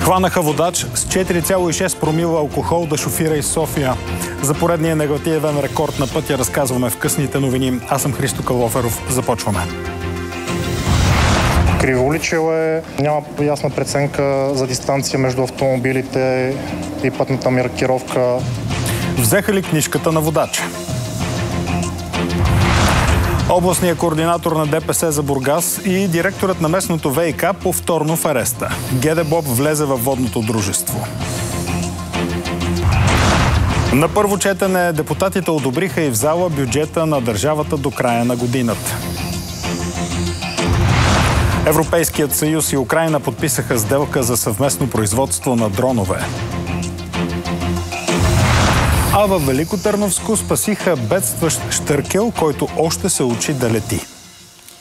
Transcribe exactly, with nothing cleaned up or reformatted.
Хванаха водач с четири цяло и шест промила алкохол да шофира из София. За поредния негативен рекорд на пътя разказваме в късните новини. Аз съм Христо Калоферов. Започваме. Криволичил е, няма ясна преценка за дистанция между автомобилите и пътната маркировка. Взеха ли книжката на водача? Областният координатор на ДПС за Бургас и директорът на местното ВиК повторно в ареста. ГДБОП влезе във водното дружество. На първо четене депутатите одобриха и в зала бюджета на държавата до края на годината. Европейският съюз и Украйна подписаха сделка за съвместно производство на дронове. А във Велико Търновско спасиха бедстващ щъркел, който още се учи да лети.